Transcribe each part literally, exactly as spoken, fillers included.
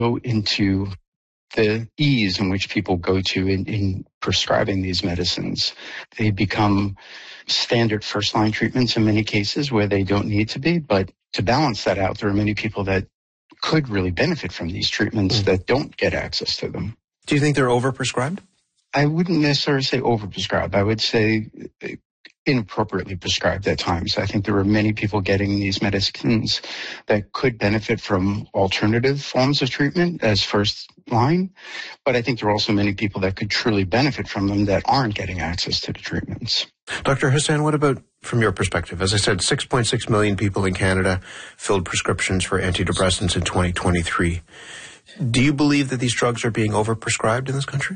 go into the ease in which people go to in, in prescribing these medicines. They become standard first-line treatments in many cases where they don't need to be. But to balance that out, there are many people that could really benefit from these treatments mm. that don't get access to them. Do you think they're overprescribed? I wouldn't necessarily say overprescribed. I would say inappropriately prescribed at times. I think there are many people getting these medicines that could benefit from alternative forms of treatment as first line, but I think there are also many people that could truly benefit from them that aren't getting access to the treatments. Doctor Hassan, what about from your perspective? As I said, six point six million people in Canada filled prescriptions for antidepressants in twenty twenty-three. Do you believe that these drugs are being overprescribed in this country?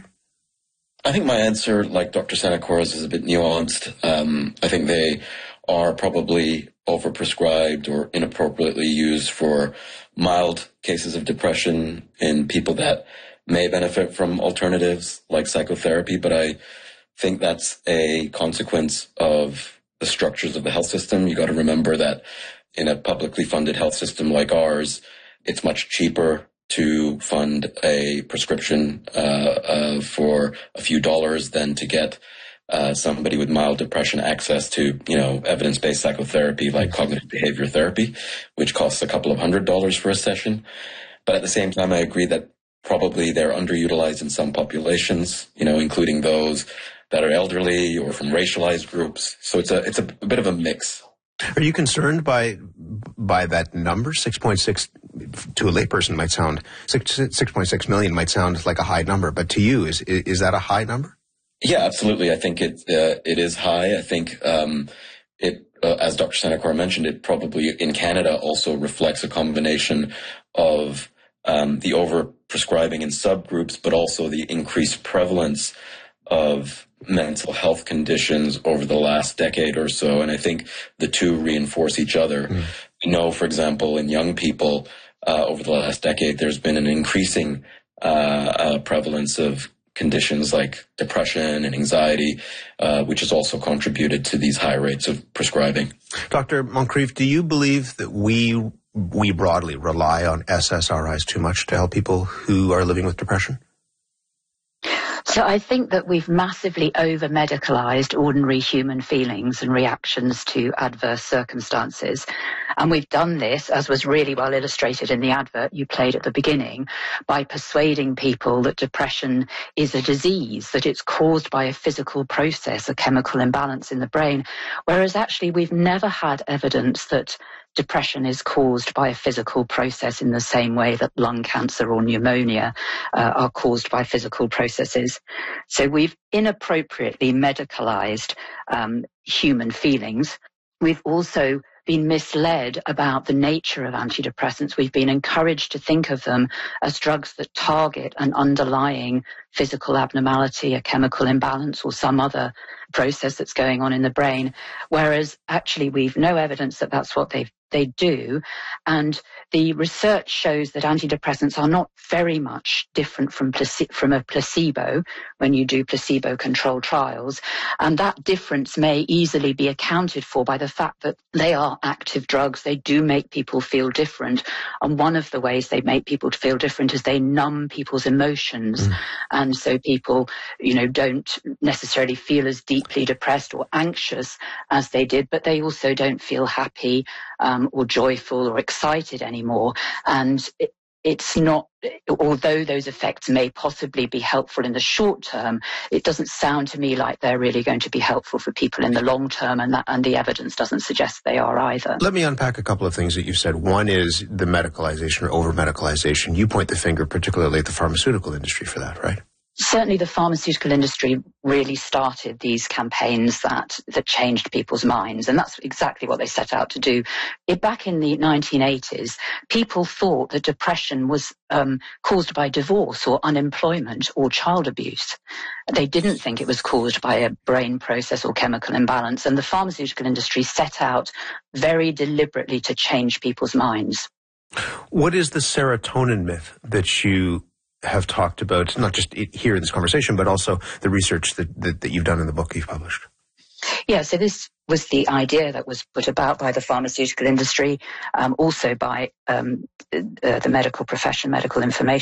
I think my answer, like Doctor Sanacora's, is a bit nuanced. Um, I think they are probably overprescribed or inappropriately used for mild cases of depression in people that may benefit from alternatives like psychotherapy, but I think that's a consequence of the structures of the health system. You got to remember that in a publicly funded health system like ours, it's much cheaper to fund a prescription uh, uh, for a few dollars than to get uh, somebody with mild depression access to, you know, evidence-based psychotherapy like cognitive behavior therapy, which costs a couple of hundred dollars for a session. But at the same time, I agree that probably they're underutilized in some populations, you know, including those that are elderly or from racialized groups. So it's a it's a, a bit of a mix. Are you concerned by by that number? six point six to a layperson might sound six point six million might sound like a high number, but to you, is is that a high number? Yeah, absolutely. I think it uh, it is high. I think um, it, uh, as Doctor Sanacora mentioned, it probably in Canada also reflects a combination of um, the over prescribing in subgroups, but also the increased prevalence of mental health conditions over the last decade or so. And I think the two reinforce each other. Mm. You know, for example, in young people uh, over the last decade, there's been an increasing uh, uh, prevalence of conditions like depression and anxiety, uh, which has also contributed to these high rates of prescribing. Doctor Moncrief, do you believe that we we broadly rely on S S R Is too much to help people who are living with depression? So I think that we've massively over-medicalized ordinary human feelings and reactions to adverse circumstances. And we've done this, as was really well illustrated in the advert you played at the beginning, by persuading people that depression is a disease, that it's caused by a physical process, a chemical imbalance in the brain, whereas actually we've never had evidence that depression is caused by a physical process in the same way that lung cancer or pneumonia uh, are caused by physical processes. So we've inappropriately medicalized um, human feelings. We've also been misled about the nature of antidepressants. We've been encouraged to think of them as drugs that target an underlying physical abnormality, a chemical imbalance, or some other process that's going on in the brain, whereas actually we've no evidence that that's what they've they do. And the research shows that antidepressants are not very much different from place- from a placebo when you do placebo-controlled trials. And that difference may easily be accounted for by the fact that they are active drugs. They do make people feel different. And one of the ways they make people feel different is they numb people's emotions. Mm. And so people, you know, don't necessarily feel as deeply depressed or anxious as they did, but they also don't feel happy um, or joyful or excited anymore. And it, it's not, although those effects may possibly be helpful in the short term, it doesn't sound to me like they're really going to be helpful for people in the long term, and that, and the evidence doesn't suggest they are either. Let me unpack a couple of things that you said. One is the medicalization or over-medicalization. You point the finger particularly at the pharmaceutical industry for that, right? Certainly the pharmaceutical industry really started these campaigns that, that changed people's minds, and that's exactly what they set out to do. It, back in the nineteen eighties, people thought that depression was um, caused by divorce or unemployment or child abuse. They didn't think it was caused by a brain process or chemical imbalance, and the pharmaceutical industry set out very deliberately to change people's minds. What is the serotonin myth that you have talked about, not just here in this conversation, but also the research that, that, that you've done in the book you've published? Yeah, so this was the idea that was put about by the pharmaceutical industry, um, also by um, uh, the medical profession, medical information